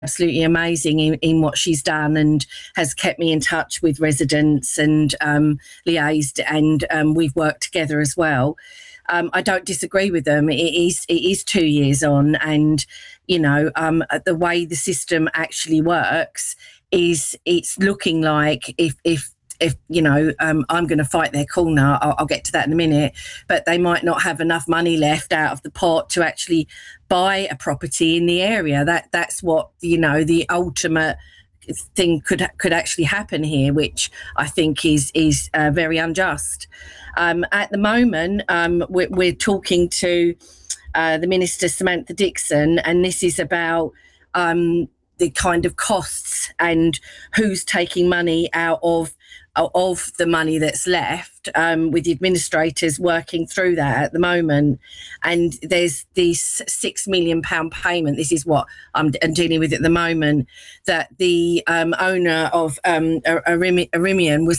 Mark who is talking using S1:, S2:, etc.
S1: absolutely amazing in what she's done, and has kept me in touch with residents and liaised, and we've worked together as well. I don't disagree with them. It is 2 years on, and the way the system actually works is it's looking like if I'm going to fight their corner. I'll get to that in a minute, but they might not have enough money left out of the pot to actually buy a property in the area. That's what the ultimate thing could actually happen here, which I think is very unjust. At the moment, we're talking to the Minister Samantha Dixon, and this is about the kind of costs and who's taking money out of the money that's left, with the administrators working through that at the moment. And there's this £6 million payment. This is what I'm dealing with at the moment, that the owner of Arimian was